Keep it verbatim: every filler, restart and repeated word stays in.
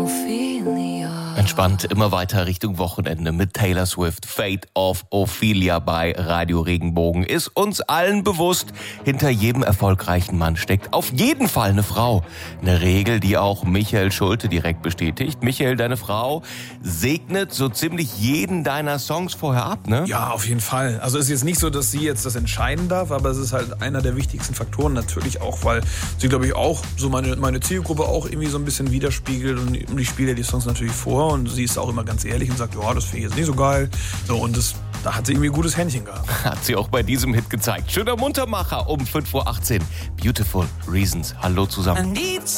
Ophelia. Entspannt immer weiter Richtung Wochenende mit Taylor Swift. Fate of Ophelia bei Radio Regenbogen. Ist uns allen bewusst, hinter jedem erfolgreichen Mann steckt auf jeden Fall eine Frau. Eine Regel, die auch Michael Schulte direkt bestätigt. Michael, deine Frau segnet so ziemlich jeden deiner Songs vorher ab, ne? Ja, auf jeden Fall. Also es ist jetzt nicht so, dass sie jetzt das entscheiden darf, aber es ist halt einer der wichtigsten Faktoren natürlich auch, weil sie, glaube ich, auch so meine, meine Zielgruppe auch irgendwie so ein bisschen widerspiegelt und ich spiele die Songs natürlich vor und sie ist auch immer ganz ehrlich und sagt, ja, das finde ich jetzt nicht so geil. So, und das, da hat sie irgendwie ein gutes Händchen gehabt. Hat sie auch bei diesem Hit gezeigt. Schöner Muntermacher um fünf Uhr achtzehn. Beautiful Reasons. Hallo zusammen.